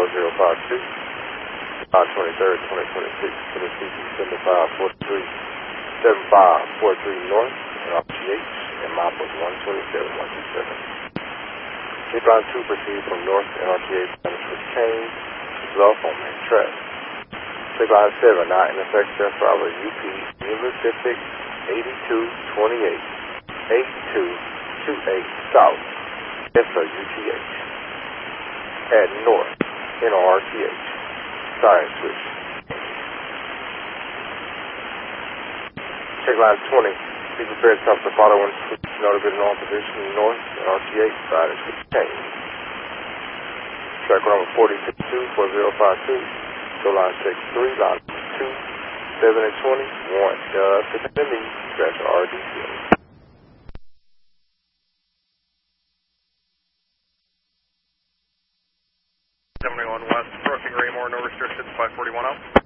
4052. July 23rd, 2026. Tennessee, December 543, 7543 North, RTH, and map was 127127. Keep line 2 proceed from North, RTH, and switch change, Bluff on main track. Take line 7, now intersect Jeff Bravo, UP, New Pacific, 8228, 8228 South, SOUTH. At North, NRTH, side switch. Check line 20, be prepared to stop the following switch notified in all position North, NRTH, side and switch change. Track number 4052, 4052, go line 63, line 2, 7 and 20, 1, 50 me, scratch RDC. West, approaching Raymore, no restrictions, 5410.